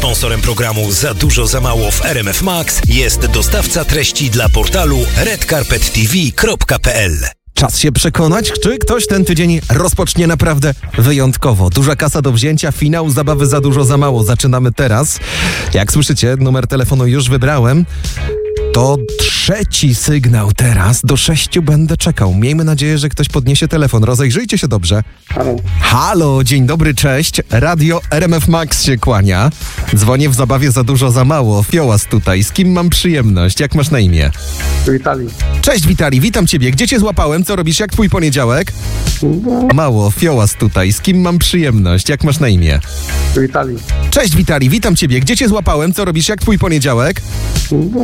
Sponsorem programu Za dużo, za mało w RMF Max jest dostawca treści dla portalu redcarpettv.pl. Czas się przekonać, czy ktoś ten tydzień rozpocznie naprawdę wyjątkowo. Duża kasa do wzięcia, finał zabawy Za dużo, za mało. Zaczynamy teraz. Jak słyszycie, numer telefonu już wybrałem. To trzeci sygnał teraz. Do 6 będę czekał. Miejmy nadzieję, że ktoś podniesie telefon. Rozejrzyjcie się dobrze. Halo. Halo, dzień dobry, cześć. Radio RMF Max się kłania. Dzwonię w zabawie Za dużo, za mało. Fiołas tutaj. Z kim mam przyjemność? Jak masz na imię? Witali. Cześć Witali, witam ciebie. Gdzie cię złapałem? Co robisz? Jak twój poniedziałek? Mało, Fiołas tutaj. Z kim mam przyjemność? Jak masz na imię? Witali. Cześć Witali, witam ciebie. Gdzie cię złapałem? Co robisz? Jak twój poniedziałek?